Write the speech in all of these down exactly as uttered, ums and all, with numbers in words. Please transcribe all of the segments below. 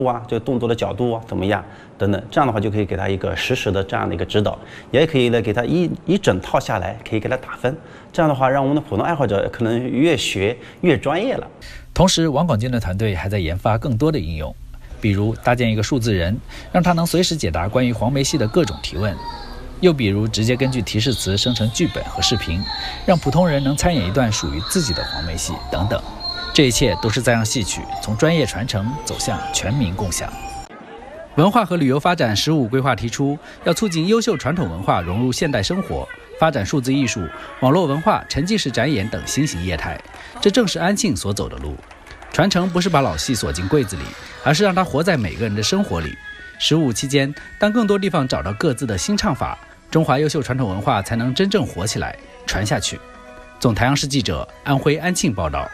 啊，这个动作的角度啊怎么样等等，这样的话就可以给他一个实时的这样的一个指导，也可以呢给他一一整套下来，可以给他打分。这样的话，让我们的普通爱好者可能越学越专业了。 同时，王广建的团队还在研发更多的应用，比如搭建一个数字人，让他能随时解答关于黄梅戏的各种提问；又比如直接根据提示词生成剧本和视频，让普通人能参演一段属于自己的黄梅戏等等。这一切都是在让戏曲从专业传承走向全民共享。文化和旅游发展十五规划提出，要促进优秀传统文化融入现代生活，发展数字艺术、网络文化、沉浸式展演等新型业态。这正是安庆所走的路。传承不是把老戏锁进柜子里，而是让它活在每个人的生活里。十五期间，当更多地方找到各自的新唱法，中华优秀传统文化才能真正活起来、传下去。总台央视记者安徽安庆报道。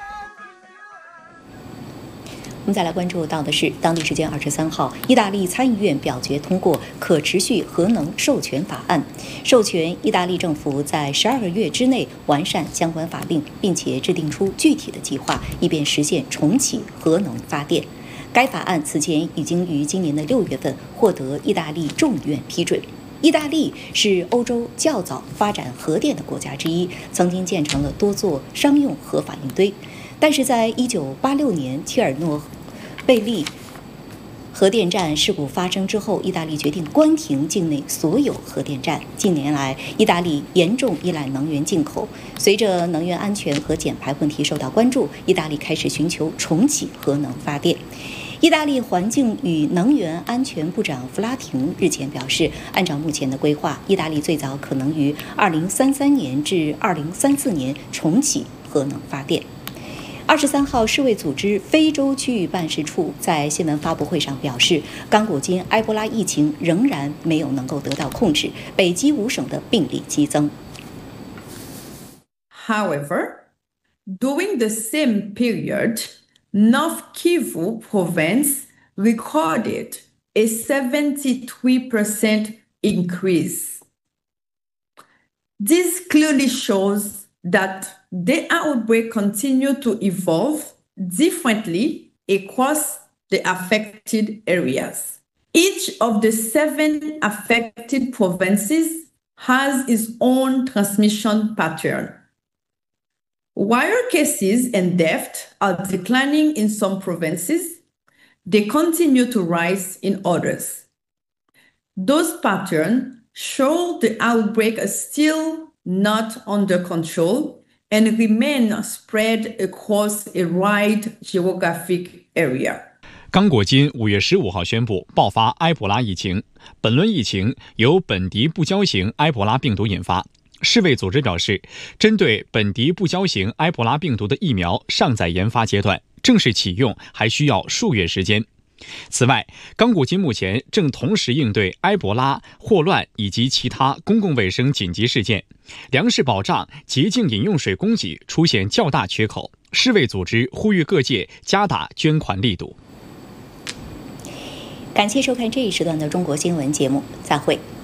我们再来关注到的是，当地时间二十三号，意大利参议院表决通过可持续核能授权法案，授权意大利政府在十二个月之内完善相关法令，并且制定出具体的计划，以便实现重启核能发电。该法案此前已经于今年的六月份获得意大利众议院批准。意大利是欧洲较早发展核电的国家之一，曾经建成了多座商用核反应堆。但是在一九八六年切尔诺贝利核电站事故发生之后，意大利决定关停境内所有核电站。近年来，意大利严重依赖能源进口，随着能源安全和减排问题受到关注，意大利开始寻求重启核能发电。意大利环境与能源安全部长弗拉廷日前表示，按照目前的规划，意大利最早可能于二零三三年至二零三四年重启核能发电。二十三号，世卫组织非洲区域办事处在新闻发布会上表示，刚果金埃博拉疫情仍然没有能够得到控制，北基五省的病例激增。 However, during the same period, North Kivu province recorded a seventy-three percent increase. This clearly shows that the outbreak continued to evolve differently across the affected areas. Each of the seven affected provinces has its own transmission pattern. While cases and deaths are declining in some provinces, they continue to rise in others. Those patterns show the outbreak is still not under control and remain spread across a wide geographic area. 刚果金五月十五号宣布爆发埃博拉疫情，本轮疫情由本地不交型埃博拉病毒引发。世卫组织表示，针对本地不交型埃博拉病毒的疫苗尚在研发阶段，正式启用还需要数月时间。此外，刚果金目前正同时应对埃博拉、霍乱以及其他公共卫生紧急事件，粮食保障、洁净饮用水供给出现较大缺口。世卫组织呼吁各界加大捐款力度。 感谢收看这一时段的中国新闻节目，再会。